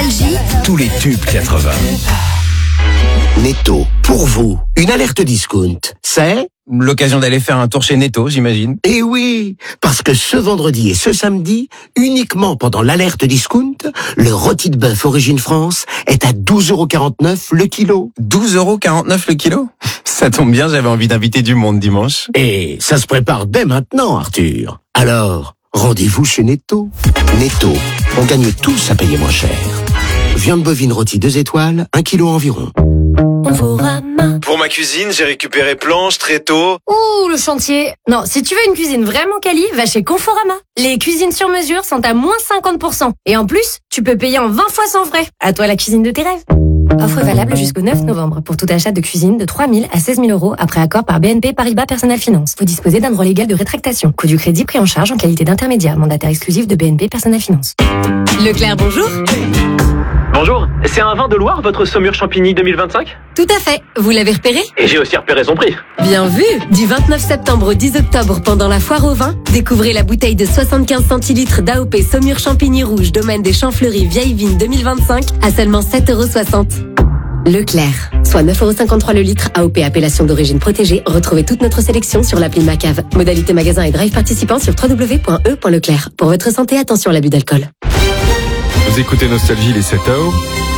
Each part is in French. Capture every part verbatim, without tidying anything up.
Nostalgie. Tous les tubes quatre-vingts. Netto, pour vous, une alerte discount, c'est l'occasion d'aller faire un tour chez Netto, j'imagine. Eh oui, parce que ce vendredi et ce samedi, uniquement pendant l'alerte discount, le rôti de bœuf Origine France est à douze euros quarante-neuf le kilo. douze euros quarante-neuf le kilo? Ça tombe bien, j'avais envie d'inviter du monde dimanche. Et ça se prépare dès maintenant, Arthur. Alors, rendez-vous chez Netto. Netto, on gagne tous à payer moins cher. Viande bovine rôtie deux étoiles, un kilo environ. Pour ma cuisine, j'ai récupéré planches, tréteaux. Ouh, le chantier. Non, si tu veux une cuisine vraiment quali, va chez Conforama. Les cuisines sur mesure sont à moins cinquante pour cent. Et en plus, tu peux payer en vingt fois sans frais. À toi la cuisine de tes rêves. Offre valable jusqu'au neuf novembre pour tout achat de cuisine de trois mille à seize mille euros après accord par B N P Paribas Personnel Finance. Vous disposez d'un droit légal de rétractation. Coût du crédit pris en charge en qualité d'intermédiaire. Mandataire exclusif de B N P Personnel Finance. Leclerc, bonjour. Bonjour, c'est un vin de Loire, votre Saumur Champigny deux mille vingt-cinq? Tout à fait. Vous l'avez repéré? Et j'ai aussi repéré son prix. Bien vu. Du vingt-neuf septembre au dix octobre, pendant la foire au vin, découvrez la bouteille de soixante-quinze centilitres d'A O P Saumur Champigny Rouge, domaine des Champs Fleuris, Vieille Vigne deux mille vingt-cinq, à seulement sept euros soixante. Leclerc, soit neuf euros cinquante-trois le litre, A O P appellation d'origine protégée. Retrouvez toute notre sélection sur l'appli Macave. Modalité magasin et drive participant sur w w w point e point leclerc. Pour votre santé, attention à l'abus d'alcool. Vous écoutez Nostalgie, les sept heures.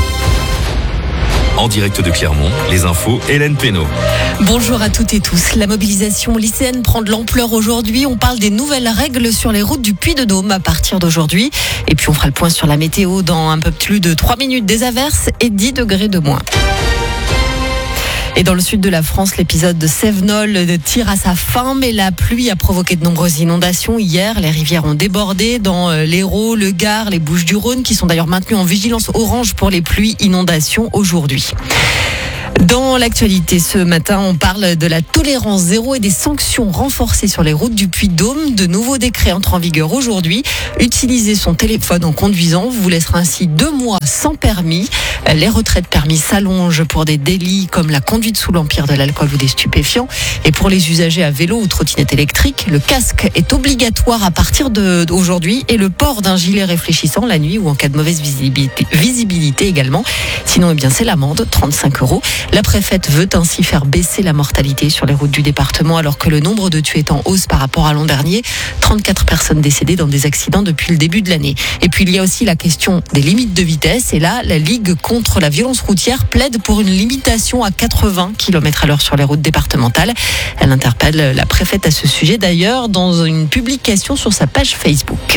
En direct de Clermont, les infos, Hélène Pénaud. Bonjour à toutes et tous. La mobilisation lycéenne prend de l'ampleur aujourd'hui. On parle des nouvelles règles sur les routes du Puy-de-Dôme à partir d'aujourd'hui. Et puis on fera le point sur la météo dans un peu plus de trois minutes. Des averses et dix degrés de moins. Et dans le sud de la France, l'épisode de Sévenol tire à sa fin, mais la pluie a provoqué de nombreuses inondations. Hier, les rivières ont débordé dans l'Hérault, le Gard, les Bouches-du-Rhône, qui sont d'ailleurs maintenues en vigilance orange pour les pluies inondations aujourd'hui. Dans l'actualité ce matin, on parle de la tolérance zéro et des sanctions renforcées sur les routes du Puy-de-Dôme. De nouveaux décrets entrent en vigueur aujourd'hui. Utiliser son téléphone en conduisant vous laissera ainsi deux mois sans permis. Les retraits de permis s'allongent pour des délits comme la conduite sous l'empire de l'alcool ou des stupéfiants. Et pour les usagers à vélo ou trottinette électrique, le casque est obligatoire à partir d'aujourd'hui et le port d'un gilet réfléchissant la nuit ou en cas de mauvaise visibilité, visibilité également. Sinon, eh bien, c'est l'amende, trente-cinq euros. La préfète veut ainsi faire baisser la mortalité sur les routes du département alors que le nombre de tués est en hausse par rapport à l'an dernier. trente-quatre personnes décédées dans des accidents depuis le début de l'année. Et puis il y a aussi la question des limites de vitesse. Et là, la Ligue contre la violence routière plaide pour une limitation à quatre-vingts kilomètres à l'heure sur les routes départementales. Elle interpelle la préfète à ce sujet d'ailleurs dans une publication sur sa page Facebook.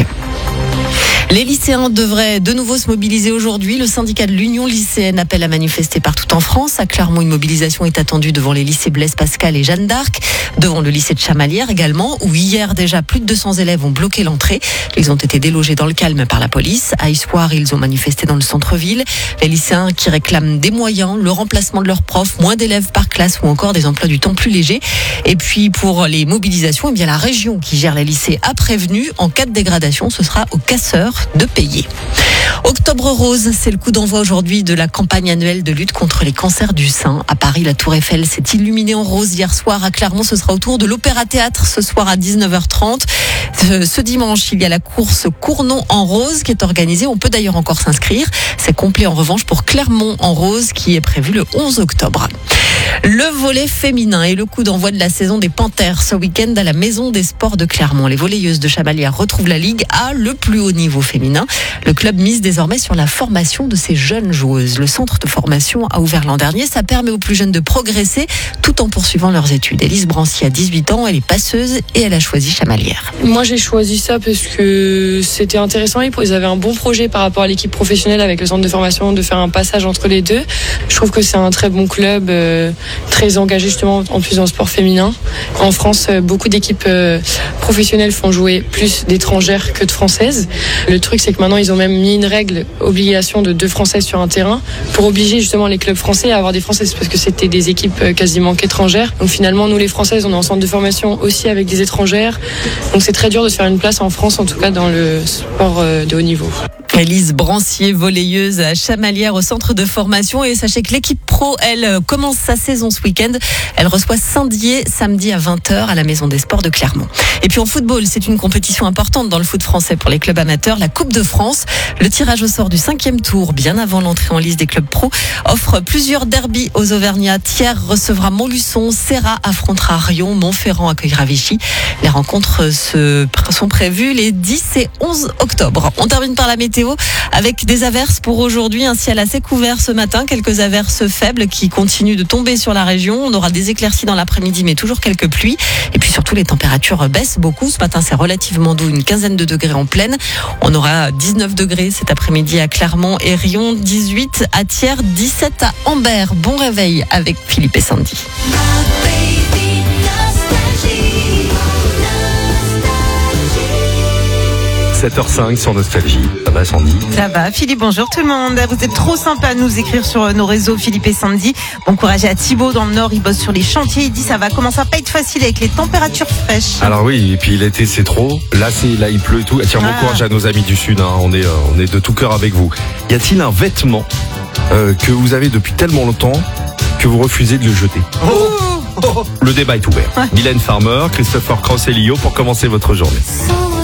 Les lycéens devraient de nouveau se mobiliser aujourd'hui. Le syndicat de l'Union lycéenne appelle à manifester partout en France. À Clermont, une mobilisation est attendue devant les lycées Blaise Pascal et Jeanne d'Arc, devant le lycée de Chamalières également, où hier déjà plus de deux cents élèves ont bloqué l'entrée. Ils ont été délogés dans le calme par la police. À Issoire, ils ont manifesté dans le centre-ville. Les lycéens qui réclament des moyens, le remplacement de leurs profs, moins d'élèves par classe ou encore des emplois du temps plus légers. Et puis pour les mobilisations, eh bien la région qui gère les lycées a prévenu, en cas de dégradation, ce sera aux casseurs de payer. Octobre rose, c'est le coup d'envoi aujourd'hui de la campagne annuelle de lutte contre les cancers du sein. À Paris, la Tour Eiffel s'est illuminée en rose hier soir. À Clermont, ce sera autour de l'Opéra-Théâtre ce soir à dix-neuf heures trente. Ce dimanche, il y a la course Cournon en rose qui est organisée. On peut d'ailleurs encore s'inscrire. C'est complet en revanche pour Clermont en rose qui est prévu le onze octobre. Le volley féminin est le coup d'envoi de la saison des Panthères ce week-end à la Maison des Sports de Clermont. Les volleyeuses de Chamalières retrouvent la Ligue à le plus haut niveau féminin. Le club mise désormais sur la formation de ces jeunes joueuses. Le centre de formation a ouvert l'an dernier. Ça permet aux plus jeunes de progresser tout en poursuivant leurs études. Élise Brancy a dix-huit ans, elle est passeuse et elle a choisi Chamalières. Moi j'ai choisi ça parce que c'était intéressant. Ils avaient un bon projet par rapport à l'équipe professionnelle avec le centre de formation de faire un passage entre les deux. Je trouve que c'est un très bon club. Euh, très engagé justement en plus dans le sport féminin. En France, beaucoup d'équipes euh, professionnelles font jouer plus d'étrangères que de françaises. Le truc, c'est que maintenant, ils ont même mis une règle, obligation de deux françaises sur un terrain, pour obliger justement les clubs français à avoir des françaises, parce que c'était des équipes quasiment qu'étrangères. Donc finalement, nous les françaises, on est en centre de formation aussi avec des étrangères. Donc c'est très dur de se faire une place en France, en tout cas dans le sport de haut niveau. Élise Brancier, volleyeuse à Chamalières au centre de formation. Et sachez que l'équipe pro, elle, commence sa saison ce week-end. Elle reçoit Saint-Dié samedi à vingt heures à la Maison des Sports de Clermont. Et puis en football, c'est une compétition importante dans le foot français pour les clubs amateurs, la Coupe de France. Le tirage au sort du cinquième tour, bien avant l'entrée en liste des clubs pro, offre plusieurs derbys aux Auvergnats. Thiers recevra Montluçon, Serrat affrontera Rion, Montferrand accueillera Vichy. Les rencontres se, sont prévues les dix et onze octobre. On termine par la météo avec des averses pour aujourd'hui. Un ciel assez couvert ce matin, quelques averses faibles qui continuent de tomber sur la région. On aura des éclaircies dans l'après-midi, mais toujours quelques pluies. Et puis surtout, les températures baissent beaucoup. Ce matin, c'est relativement doux, une quinzaine de degrés en plaine. On aura dix-neuf degrés cet après-midi à Clermont et Rion, dix-huit à Thiers, dix-sept à Ambert. Bon réveil avec Philippe et Sandy. sept heures cinq sur Nostalgie. Ça va, Sandy? Ça va, Philippe, bonjour tout le monde. Vous êtes trop sympa à nous écrire sur nos réseaux, Philippe et Sandy. Bon courage à Thibaut dans le Nord, il bosse sur les chantiers. Il dit ça va commencer à pas être facile avec les températures fraîches. Alors oui, et puis l'été c'est trop. Là, c'est, là il pleut et tout. Tiens, bon Ah. courage à nos amis du Sud. Hein. On est, euh, on est de tout cœur avec vous. Y a-t-il un vêtement euh, que vous avez depuis tellement longtemps que vous refusez de le jeter? Le débat est ouvert. Ouais. Mylène Farmer, Christopher Cross et Lio pour commencer votre journée.